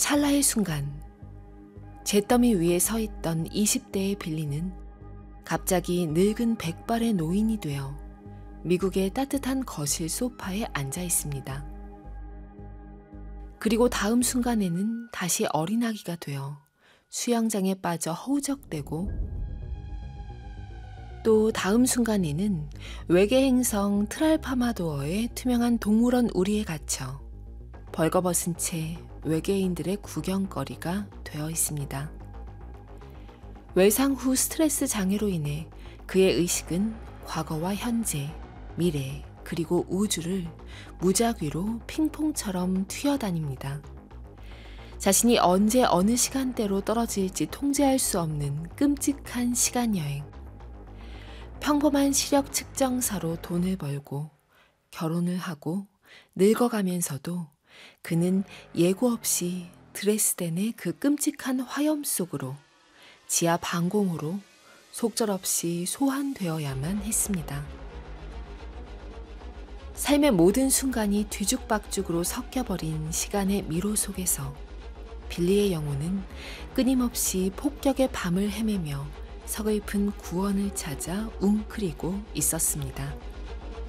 찰나의 순간 잿더미 위에 서 있던 20대의 빌리는 갑자기 늙은 백발의 노인이 되어 미국의 따뜻한 거실 소파에 앉아 있습니다. 그리고 다음 순간에는 다시 어린아기가 되어 수영장에 빠져 허우적대고, 또 다음 순간에는 외계 행성 트랄파마도어의 투명한 동물원 우리에 갇혀 벌거벗은 채 외계인들의 구경거리가 되어 있습니다. 외상 후 스트레스 장애로 인해 그의 의식은 과거와 현재, 미래, 그리고 우주를 무작위로 핑퐁처럼 튀어다닙니다. 자신이 언제 어느 시간대로 떨어질지 통제할 수 없는 끔찍한 시간여행. 평범한 시력 측정사로 돈을 벌고 결혼을 하고 늙어가면서도 그는 예고 없이 드레스덴의 그 끔찍한 화염 속으로 지하 방공호로 속절없이 소환되어야만 했습니다. 삶의 모든 순간이 뒤죽박죽으로 섞여버린 시간의 미로 속에서 빌리의 영혼은 끊임없이 폭격의 밤을 헤매며 서글픈 구원을 찾아 웅크리고 있었습니다.